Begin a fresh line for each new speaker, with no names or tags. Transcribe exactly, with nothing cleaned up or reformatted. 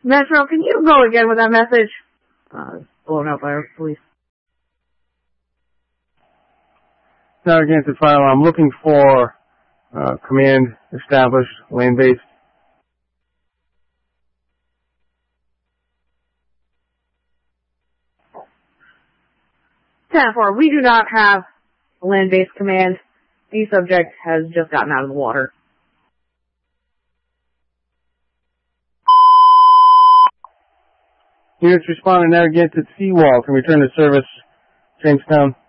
Metro, can you go again with that message? Uh, it's blown out by our police.
Narragansett Fire Alarm, looking for uh, command established, land-based.
ten four, we do not have a land-based command. The subject has just gotten out of the water.
Units responding to Narragansett Seawall can return to service, Jamestown.